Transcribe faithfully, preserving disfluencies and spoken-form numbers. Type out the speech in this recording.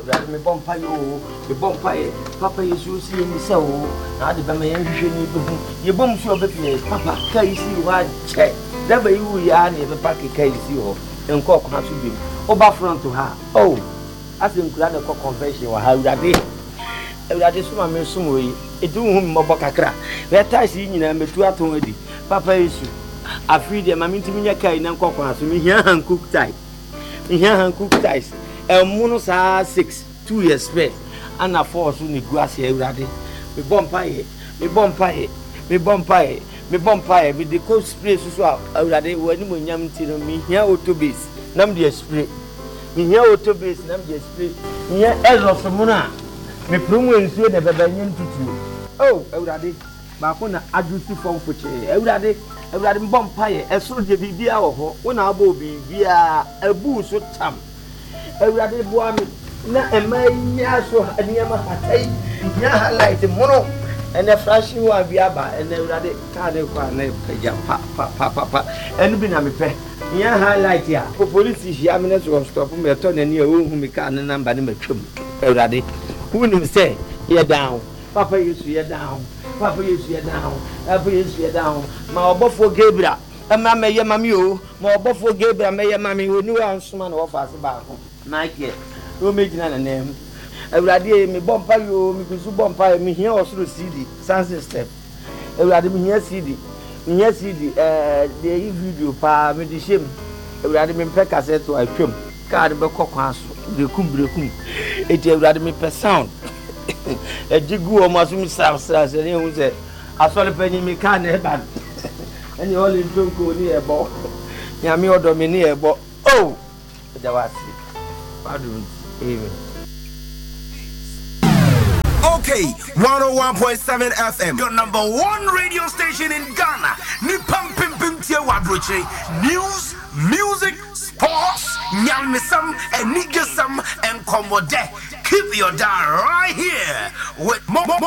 Awurade me bompa yo me bompa ye papa Yesu si ye misa o na ade ba me yan hwehwe ni be hu ye bom so obepie papa kai si wa che da ba yu ya na ye be pa kai si ho enko kwa so bim oba front ha oh asem kura na ko convention wa ha Awurade Awurade suma me sumo yi edu hu me mobo kakra we taxi nyina metu aton adi papa Yesu afri de ma mintimi nya kai na nko kwa so me hia hancook tie me hia hancook ties emuno sa six two years pe ana four so ni guase Awurade me bompa ye me bompa ye me bompa ye me bompa ye be the cold spray so so Awurade wani mo nyam ti no me hia autobase nam de spray me hia autobase nam de spray hia ezo so mo na me promo nsuo de beba nyen tutu oh Awurade ba ko na ajusi fom foche Awurade Awurade me bompa ye esoro de bibia wo ho wona abo bibia abu so tam Awurade boa me na emanya so aniyama hatai nya highlight mono ene flashing wa biaba ene Awurade ka de kwa na peja pa pa pa pa pa enu bi na me pe nya highlight ya po police hia me na so stop me to na ni o hu me ka na number ne matwam Awurade wonu say ye down papa Yesu ye down papa Yesu ye down papa Yesu ye down ma obofo Gabriel ama me ye mami o ma obofo Gabriel me ye mami oni wa nsoma na wo fa se ba ko Nike o mejina na nem Awurade me bompa yo me kusu bompa me hia osoro C D sound system Awurade me hia C D me hia C D eh de video pa me de shem Awurade me pe cassette o atwam card be kokwa so brekum brekum eti Awurade me pe sound e jigu o maso mi sa sa se ne hu se asole panyi me ka na e ba eni all in tonko ni e bo nya me odo me ni e bo oh jawasi amen. Okay, one oh one point seven F M, your number one radio station in Ghana. Nipam pim pim tie wadroche. News, music, sports, nyamisam, and nigasam, and komode. Keep your dial right here with more.